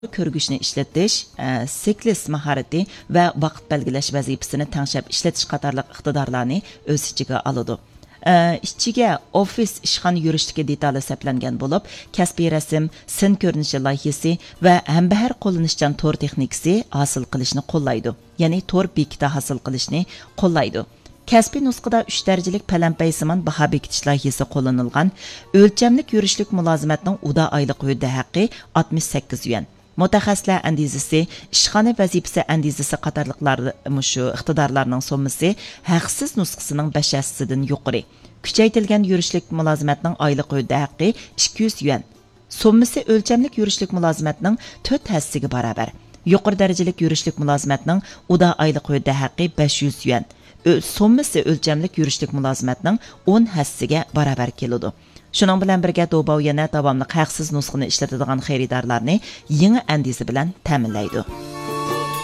ko'rgishni ishlatish, siklist mahorati va vaqt belgilash vazifasini tangshab ishlatish qatorliq iqtidorlarni o'z ichiga oladi. İçiga ofis ishxona yurishligi detali saplangan bo'lib, kasbiy rasm, sin ko'rinishi loyihasi va hambahar qo'llanishchan tor texnikasi hosil qilishni qo'llaydi. Ya'ni tor bekita hosil qilishni qo'llaydi. Kasbiy nusxada 3 darajalik palambaysimon baho bekitish loyihasi qo'llanilgan. O'lchamlik yurishlik mulozimatning uda oylik huddi haqqi 68 yuan. Mutaxassislar andizasi, ishxona vazifasi andizasi qatorliqlar mushu iqtidorlarning summasi haqsiz nusxasining 5 hassasidan yuqori. Kuchaytirilgan yurishlik mulozimatning oylik huddi haqqi 200 yuan. Summasi o'lchamlik yurishlik mulozimatning 4 hassasiga barobar. Yuqori darajalik yurishlik mulozimatning uda oylik huddi haqqi 500 yuan. Summasi o'lchamlik yurishlik mulozimatning 10 hassasiga barobar keladi. Shuning bilan birga Dobov yana davomli haqsiz nusxani ishlatadigan xaridorlarni yangi andizi bilan ta'minlaydi.